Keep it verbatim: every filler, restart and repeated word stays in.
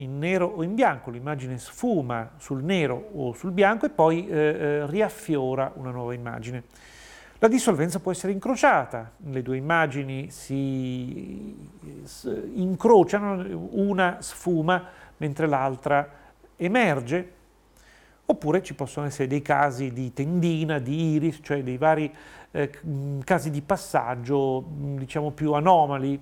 in nero o in bianco, l'immagine sfuma sul nero o sul bianco e poi eh, eh, riaffiora una nuova immagine. La dissolvenza può essere incrociata, le due immagini si incrociano, una sfuma mentre l'altra emerge, oppure ci possono essere dei casi di tendina, di iris, cioè dei vari eh, casi di passaggio, diciamo più anomali,